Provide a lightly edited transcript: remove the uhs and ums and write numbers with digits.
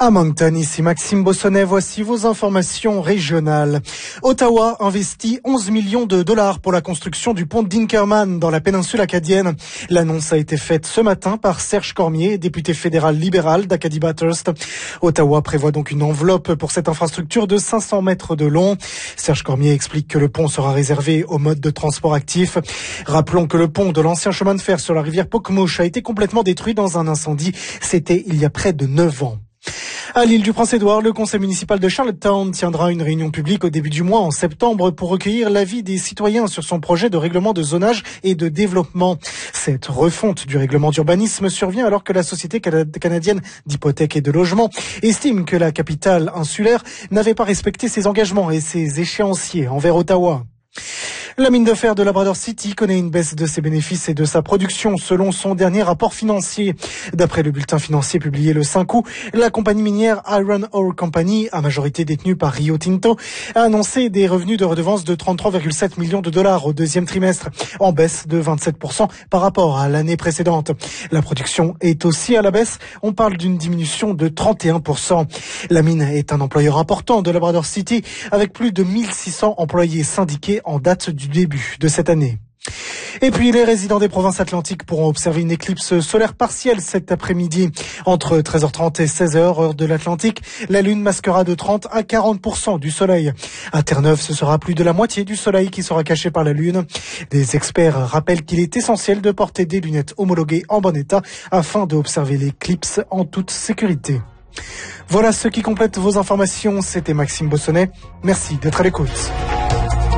À Moncton, ici Maxime Bossonnet, voici vos informations régionales. Ottawa investit 11 millions de dollars pour la construction du pont d'Inkerman dans la péninsule acadienne. L'annonce a été faite ce matin par Serge Cormier, député fédéral libéral d'Acadie-Bathurst. Ottawa prévoit donc une enveloppe pour cette infrastructure de 500 mètres de long. Serge Cormier explique que le pont sera réservé au mode de transport actif. Rappelons que le pont de l'ancien chemin de fer sur la rivière Pokemouche a été complètement détruit dans un incendie. C'était il y a près de 9 ans. À l'île du Prince-Édouard, le conseil municipal de Charlottetown tiendra une réunion publique au début du mois en septembre pour recueillir l'avis des citoyens sur son projet de règlement de zonage et de développement. Cette refonte du règlement d'urbanisme survient alors que la Société canadienne d'hypothèques et de logement estime que la capitale insulaire n'avait pas respecté ses engagements et ses échéanciers envers Ottawa. La mine de fer de Labrador City connaît une baisse de ses bénéfices et de sa production selon son dernier rapport financier. D'après le bulletin financier publié le 5 août, la compagnie minière Iron Ore Company, à majorité détenue par Rio Tinto, a annoncé des revenus de redevance de 33,7 millions de dollars au deuxième trimestre, en baisse de 27% par rapport à l'année précédente. La production est aussi à la baisse, on parle d'une diminution de 31%. La mine est un employeur important de Labrador City, avec plus de 1600 employés syndiqués en date du début de cette année. Et puis les résidents des provinces atlantiques pourront observer une éclipse solaire partielle cet après-midi. Entre 13h30 et 16h, heure de l'Atlantique, la lune masquera de 30 à 40% du soleil. À Terre-Neuve, ce sera plus de la moitié du soleil qui sera caché par la lune. Des experts rappellent qu'il est essentiel de porter des lunettes homologuées en bon état afin d'observer l'éclipse en toute sécurité. Voilà ce qui complète vos informations. C'était Maxime Bossonnet. Merci d'être à l'écoute.